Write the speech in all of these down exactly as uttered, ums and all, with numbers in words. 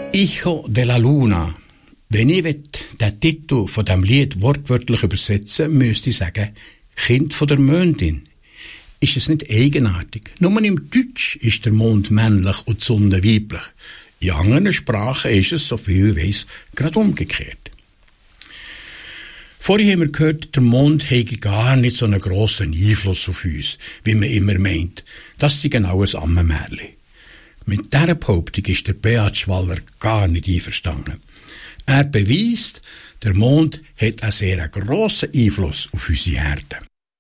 Hijo de la Luna. Wenn ich den Titel von dem Lied wortwörtlich übersetzen müsste ich sagen, Kind von der Mondin. Ist es nicht eigenartig? Nur im Deutsch ist der Mond männlich und die Sonne weiblich. In anderen Sprachen ist es, so viel ich weiss, gerade umgekehrt. Vorhin haben wir gehört, der Mond hätte gar nicht so einen grossen Einfluss auf uns, wie man immer meint. Das ist genau ein Ammenmärchen. Mit dieser Behauptung ist der Beat Schwaller gar nicht einverstanden. Er beweist, der Mond hat einen sehr grossen Einfluss auf unsere Erde.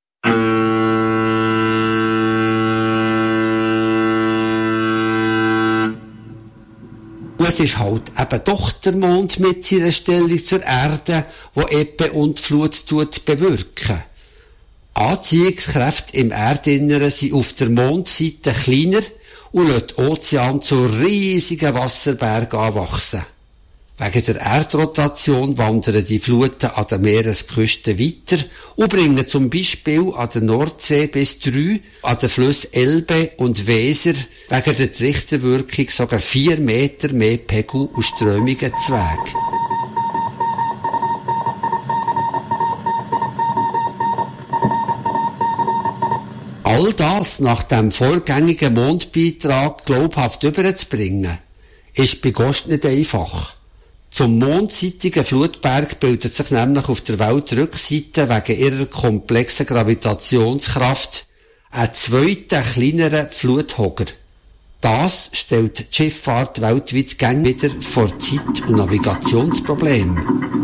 Es ist halt eben doch der Mond mit seiner Stellung zur Erde, wo Ebbe und Flut tut bewirken. Anziehungskräfte im Erdinneren sind auf der Mondseite kleiner und lassen den Ozean zu riesigen Wasserbergen anwachsen. Wegen der Erdrotation wandern die Fluten an der Meeresküste weiter und bringen zum Beispiel an der Nordsee bis drei, an den Flüssen Elbe und Weser wegen der Trichterwirkung sogar vier Meter mehr Pegel und Strömungen zu Weg. All das nach dem vorgängigen Mondbeitrag glaubhaft überzubringen, ist bei Gott nicht einfach. Zum mondseitigen Flutberg bildet sich nämlich auf der Weltrückseite wegen ihrer komplexen Gravitationskraft ein zweiter, kleinerer Fluthogger. Das stellt die Schifffahrt weltweit gern wieder vor Zeit- und Navigationsproblemen.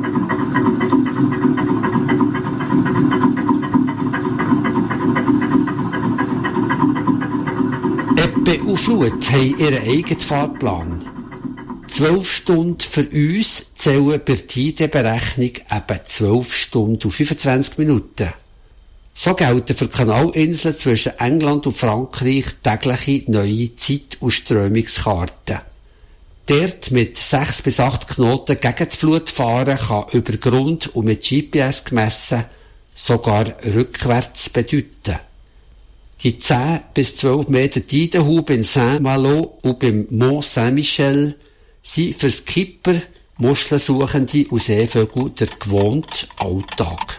Ebbe und Flut haben ihren eigenen Fahrplan. Zwölf Stunden für uns zählen bei der Tideberechnung eben zwölf Stunden und fünfundzwanzig Minuten. So gelten für die Kanalinseln zwischen England und Frankreich tägliche neue Zeit- und Strömungskarten. Dort mit sechs bis acht Knoten gegen die Flut fahren kann über Grund und mit G P S gemessen sogar rückwärts bedeuten. Die zehn bis zwölf Meter Tidenhub in Saint-Malo und beim Mont Saint-Michel sind für Skipper, Muschelsuchende und Seevögel der gewohnte Alltag.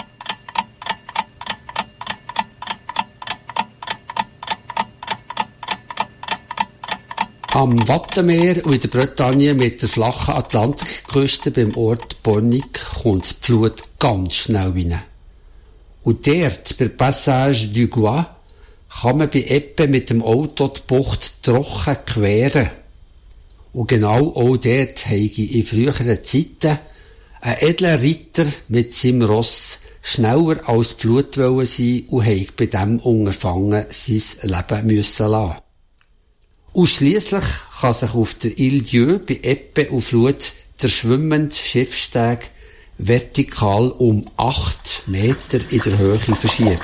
Am Wattenmeer und in der Bretagne mit der flachen Atlantikküste beim Ort Pornic kommt die Flut ganz schnell rein. Und dort, bei Passage du Gois, kann man bei Ebbe mit dem Auto die Bucht trocken queren. Und genau auch dort habe ich in früheren Zeiten ein edler Ritter mit seinem Ross schneller als die Flut wollen sein und habe bei diesem Unterfangen sein Leben müssen lassen. Und schliesslich kann sich auf der Ile Dieu bei Ebbe und Flut der schwimmende Schiffssteg vertikal um acht Meter in der Höhe verschieben.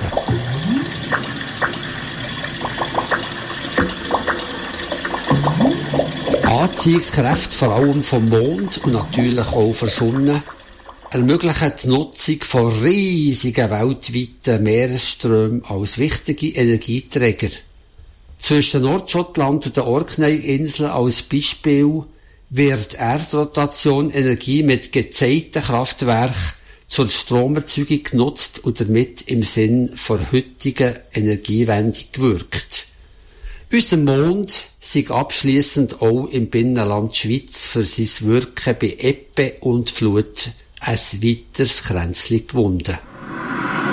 Anziehungskräfte vor allem vom Mond und natürlich auch von der Sonne ermöglichen die Nutzung von riesigen weltweiten Meeresströmen als wichtige Energieträger. Zwischen Nordschottland und den Orkney-Inseln als Beispiel wird Erdrotation Energie mit gezeigten Kraftwerken zur Stromerzeugung genutzt und damit im Sinn der heutigen Energiewende gewirkt. Unser Mond sei abschliessend auch im Binnenland Schweiz für sein Wirken bei Ebbe und Flut ein weiteres Kränzchen gewunden.